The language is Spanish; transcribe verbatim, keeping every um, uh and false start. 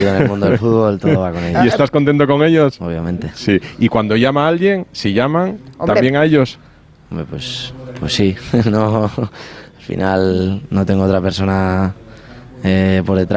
En el mundo del fútbol todo va con ellos. ¿Y estás contento con ellos? Obviamente. Sí. ¿Y cuando llama a alguien, si llaman, Hombre. también a ellos? Hombre, pues, pues sí. No, al final no tengo otra persona eh, por detrás.